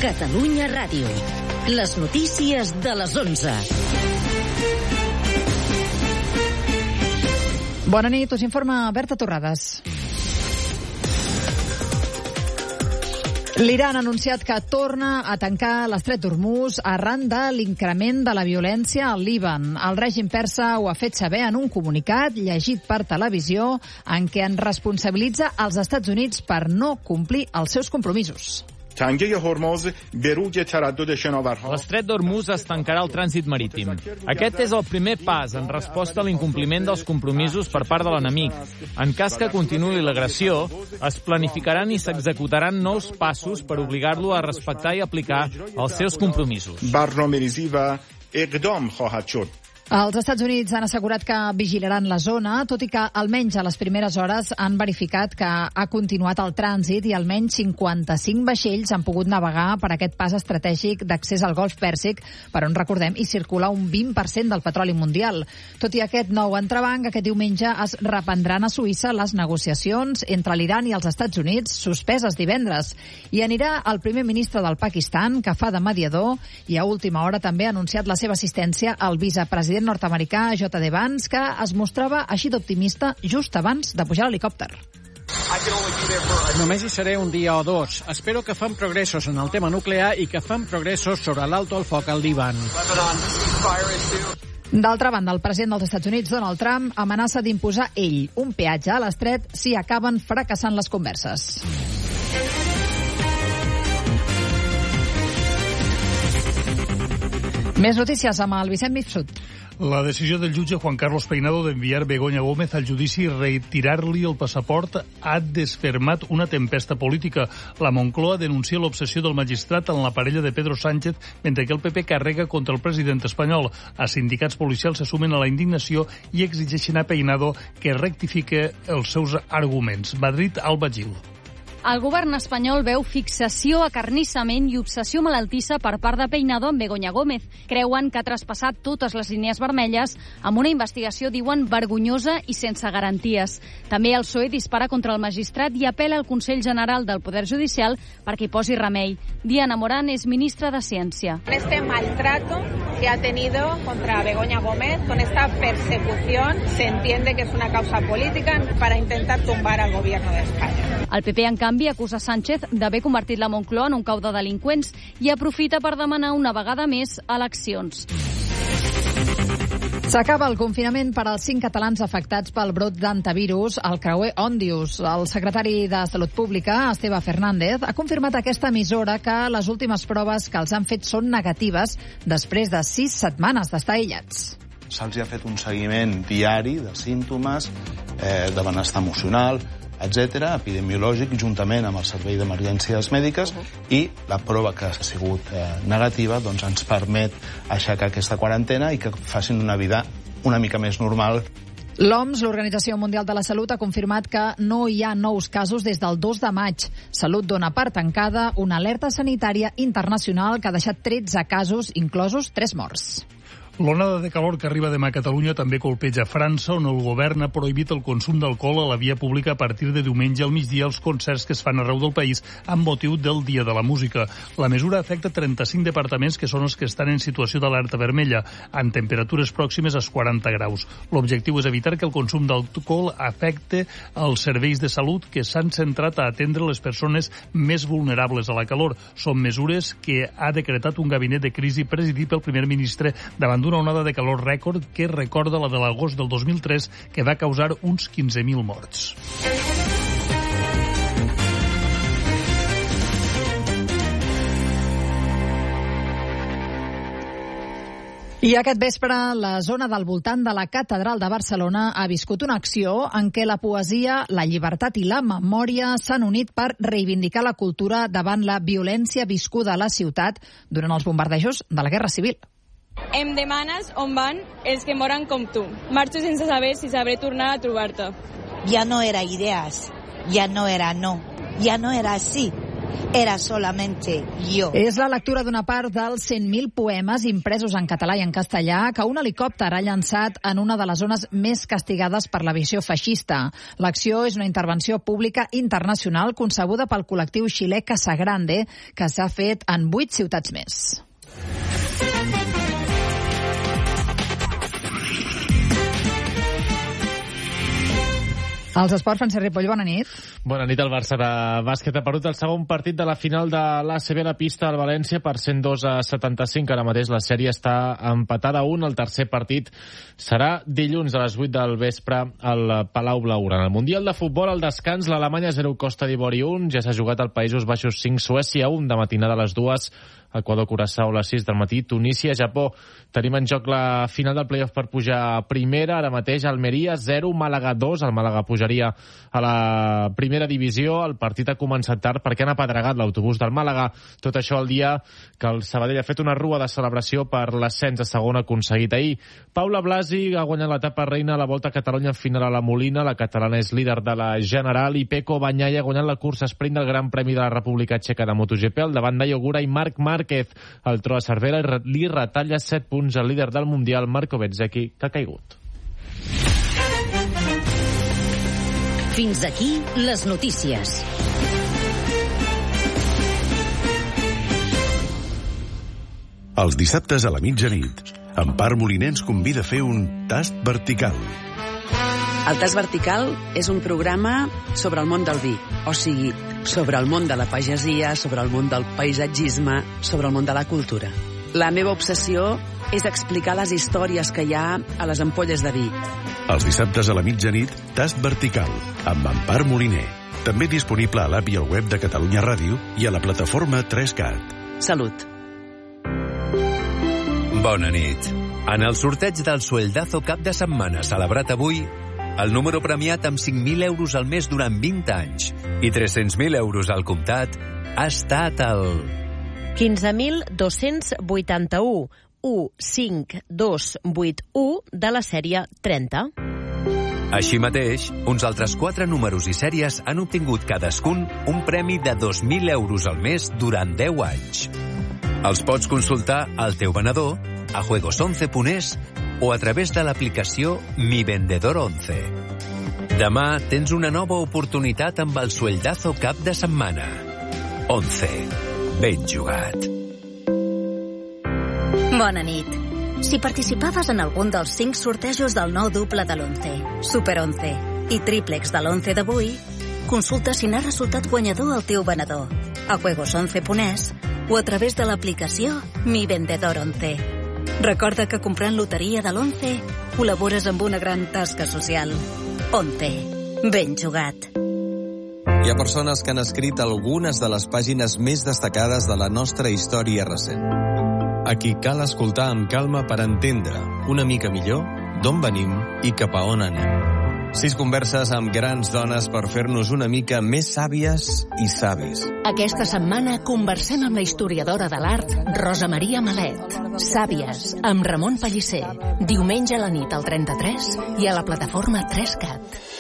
Catalunya Ràdio. Les notícies de les 11. Bona nit, us informa Berta Torrades. L'Iran ha anunciat que torna a tancar l'estret d'Hormuz arran de l'increment de la violència al Líban. El règim persa ho ha fet saber en un comunicat llegit per televisió en què en responsabilitza els Estats Units per no complir els seus compromisos. L'estret d'Hormuz es tancarà el trànsit marítim. Aquest és el primer pas en resposta a l'incompliment dels compromisos per part de l'enemic. En cas que continuï l'agressió, es planificaran i s'executaran nous passos per obligar-lo a respectar i aplicar els seus compromisos. Els Estats Units han assegurat que vigilaran la zona, tot i que almenys a les primeres hores han verificat que ha continuat el trànsit i almenys 55 vaixells han pogut navegar per aquest pas estratègic d'accés al Golf Pèrsic, per on, recordem, hi circula un 20% del petroli mundial. Tot i aquest nou entrebanc, aquest diumenge es reprendran a Suïssa les negociacions entre l'Iran i els Estats Units, suspeses divendres. I anirà el primer ministre del Pakistan, que fa de mediador, i a última hora també ha anunciat la seva assistència al vicepresident nord-americà J.D. Vance, que es mostrava així d'optimista just abans de pujar a l'helicòpter. Només hi seré un dia o dos. Espero que fan progressos en el tema nuclear i que fan progressos sobre l'alto al foc al Líban. D'altra banda, el president dels Estats Units, Donald Trump, amenaça d'imposar ell un peatge a l'estret si acaben fracassant les converses. Més notícies amb el Vicent Mifsud. La decisió del jutge Juan Carlos Peinado d'enviar Begoña Gómez al judici i retirar-li el passaport ha desfermat una tempesta política. La Moncloa denuncia l'obsessió del magistrat en la parella de Pedro Sánchez, mentre que el PP carrega contra el president espanyol. Els sindicats policials se sumen a la indignació i exigeixen a Peinado que rectifique els seus arguments. Madrid, Alba Gil. El govern espanyol veu fixació, acarnissament i obsessió malaltissa per part de Peinado amb Begoña Gómez. Creuen que ha traspassat totes les línies vermelles amb una investigació, diuen, vergonyosa i sense garanties. També el PSOE dispara contra el magistrat i apela al Consell General del Poder Judicial perquè hi posi remei. Diana Morán és ministra de Ciència. Este maltrato que ha tenido contra Begoña Gómez, con esta persecución, se entiende que es una causa política para intentar tumbar al gobierno de España. El PP, en canvi, acusa Sánchez d'haver convertit la Moncloa en un cau de delinqüents i aprofita per demanar una vegada més eleccions. S'acaba el confinament per als 5 catalans afectats pel brot d'antivirus al creuer Òndius. El secretari de Salut Pública, Esteve Fernández, ha confirmat a aquesta emissora que les últimes proves que els han fet són negatives després de 6 setmanes d'estar aïllats. Se'ls ha fet un seguiment diari de símptomes, de benestar emocional, etc., epidemiològic, juntament amb el Servei d'Emergències Mèdiques, i la prova que ha sigut negativa doncs ens permet aixecar aquesta quarantena i que facin una vida una mica més normal. L'OMS, l'Organització Mundial de la Salut, ha confirmat que no hi ha nous casos des del 2 de maig. Salut dona per tancada una alerta sanitària internacional que ha deixat 13 casos, inclosos 3 morts. L'onada de calor que arriba demà a Catalunya també colpeja França, on el govern ha prohibit el consum d'alcohol a la via pública a partir de diumenge al migdia als concerts que es fan arreu del país amb motiu del Dia de la Música. La mesura afecta 35 departaments que són els que estan en situació d'alerta vermella, amb temperatures pròximes als 40 graus. L'objectiu és evitar que el consum d'alcohol afecte els serveis de salut que s'han centrat a atendre les persones més vulnerables a la calor. Són mesures que ha decretat un gabinet de crisi presidit pel primer ministre davant d'una onada de calor rècord que recorda la de l'agost del 2003, que va causar uns 15.000 morts. I aquest vespre, la zona del voltant de la Catedral de Barcelona ha viscut una acció en què la poesia, la llibertat i la memòria s'han unit per reivindicar la cultura davant la violència viscuda a la ciutat durant els bombardejos de la Guerra Civil. Em demanes on van els que moren com tu. Marxo sense saber si sabré tornar a trobar-te. Ja no era idees, ja no era no, ja no era sí, era solamente yo. És la lectura d'una part dels 100.000 poemes impresos en català i en castellà que un helicòpter ha llançat en una de les zones més castigades per l'aviació feixista. L'acció és una intervenció pública internacional concebuda pel col·lectiu xilè Casagrande, que s'ha fet en 8 ciutats més. Els esports, Francesc Ripoll, bona nit. Bona nit. El Barça de bàsquet ha perdut el segon partit de la final de l'ACB a la pista al València per 102-75. Ara mateix la sèrie està empatada a 1. El tercer partit serà dilluns a les 8 del vespre al Palau Blaugrana. El Mundial de Futbol, al descans, l'Alemanya 0, Costa d'Ivori 1. Ja s'ha jugat al Països Baixos 5, Suècia 1, de matinada a les 2. Equador-Curaçao a les 6 del matí, Tunísia-Japó. Tenim en joc la final del playoff per pujar a primera. Ara mateix Almeria 0, Màlaga 2. El Màlaga pujaria a la primera divisió. El partit ha començat tard perquè han apedregat l'autobús del Màlaga. Tot això el dia que el Sabadell ha fet una rua de celebració per l'ascens a segona aconseguit ahir. Paula Blasi ha guanyat l'etapa reina a la Volta a Catalunya en final a la Molina. La catalana és líder de la general i Pecco Bagnaia ha guanyat la cursa sprint del Gran Premi de la República Txeca de MotoGP. Al davant d'Ayogura i Marc Márquez. El tro a Cervera li retalla 7 punts al líder del Mundial, Marco Bezzecchi, que ha caigut. Fins aquí les notícies. Els dissabtes a la mitjanit, Empar Moliner ens convida a fer un tast vertical. El Tast Vertical és un programa sobre el món del vi, o sigui, sobre el món de la pagesia, sobre el món del paisatgisme, sobre el món de la cultura. La meva obsessió és explicar les històries que hi ha a les ampolles de vi. Els dissabtes a la mitjanit, Tast Vertical, amb Empar Moliner. També disponible a l'app i al web de Catalunya Ràdio i a la plataforma 3CAT. Salut. Bona nit. En el sorteig del Sueldazo cap de setmana celebrat avui, el número premiat amb 5.000 euros al mes durant 20 anys i 300.000 euros al comptat ha estat el 15.281 15281 de la sèrie 30. Així mateix, uns altres 4 números i sèries han obtingut cadascun un premi de 2.000 euros al mes durant 10 anys. Els pots consultar al teu venedor, a juegos11.es o a través de l'aplicació Mi Vendedor 11. Demà tens una nova oportunitat amb el Sueldazo cap de setmana. 11. Ben jugat. Bona nit. Si participaves en algun dels 5 sortejos del nou duple de l'11, Super 11 i Triplex de l'11 d'avui, consulta si n'ha resultat guanyador el teu venedor, a juegos11.es o a través de l'aplicació Mi Vendedor 11. Recorda que comprant loteria de l'11 col·labores amb una gran tasca social. 11. Ben jugat. Hi ha persones que han escrit algunes de les pàgines més destacades de la nostra història recent. A qui cal escoltar amb calma per entendre una mica millor d'on venim i cap a on anem. 6 converses amb grans dones per fer-nos una mica més sàvies i savis. Aquesta setmana conversem amb la historiadora de l'art Rosa Maria Malet. Sàvies, amb Ramon Pellicer. Diumenge a la nit al 33 i a la plataforma 3CAT.